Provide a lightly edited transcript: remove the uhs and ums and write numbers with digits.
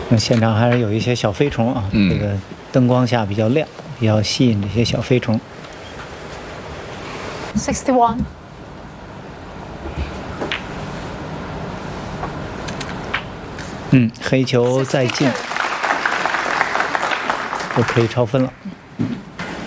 那现场还是有一些小飞虫啊，这个灯光下比较亮，比较吸引这些小飞虫。 61。 黑球再进，就可以超分了。